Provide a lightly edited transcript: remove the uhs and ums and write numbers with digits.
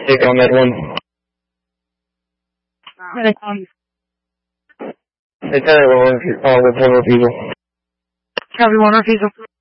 take on that one. It's everyone with people. Everyone refusal.